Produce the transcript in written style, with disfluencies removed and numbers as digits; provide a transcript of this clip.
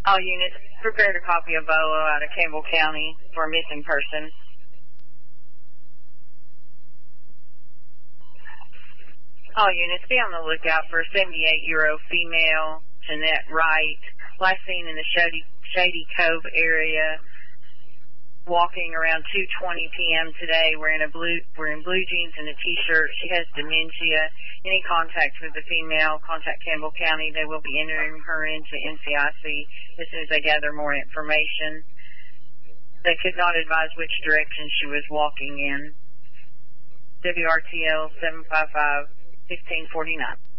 All units, prepared a copy of Bolo out of Campbell County for a missing person. All units, be on the lookout for a 78-year-old female, Jeanette Wright, last seen in the Shady Cove area, walking around 2:20 p.m. today, wearing blue jeans and a T-shirt. She has dementia. Any contact with the female, contact Campbell County. They will be entering her into NCIC as soon as they gather more information. They could not advise which direction she was walking in. WRTL 755-1549.